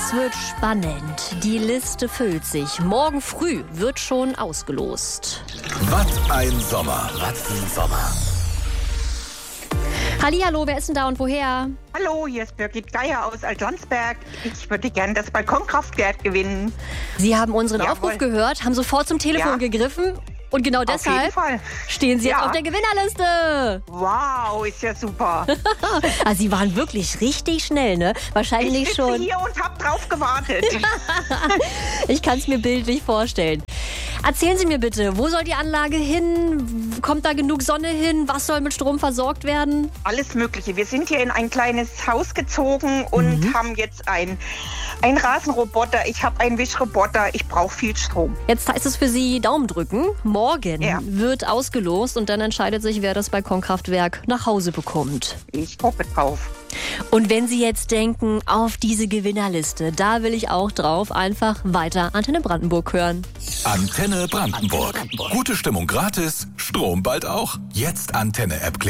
Es wird spannend. Die Liste füllt sich. Morgen früh wird schon ausgelost. Was ein Sommer. Was für ein Sommer. Hallihallo, wer ist denn da und woher? Hallo, hier ist Birgit Geier aus Altlandsberg. Ich würde gerne das Balkonkraftwerk gewinnen. Sie haben unseren Jawohl. Aufruf gehört, haben sofort zum Telefon gegriffen und genau Auf jeden deshalb Fall. stehen Sie jetzt Ja. auf der Gewinnerliste. Wow, ist ja super. Also Sie waren wirklich richtig schnell, ne? Wahrscheinlich Ich sitze schon. hier und habe drauf gewartet. Ich kann es mir bildlich vorstellen. Erzählen Sie mir bitte, wo soll die Anlage hin? Kommt da genug Sonne hin? Was soll mit Strom versorgt werden? Alles Mögliche. Wir sind hier in ein kleines Haus gezogen und haben jetzt einen Rasenroboter. Ich habe einen Wischroboter. Ich brauche viel Strom. Jetzt heißt es für Sie Daumen drücken. Morgen Ja. wird ausgelost und dann entscheidet sich, wer das Balkonkraftwerk nach Hause bekommt. Ich hoffe drauf. Und wenn Sie jetzt denken, auf diese Gewinnerliste, da will ich auch drauf, einfach weiter Antenne Brandenburg hören. Antenne Brandenburg. Gute Stimmung gratis, Strom bald auch. Jetzt Antenne-App klicken.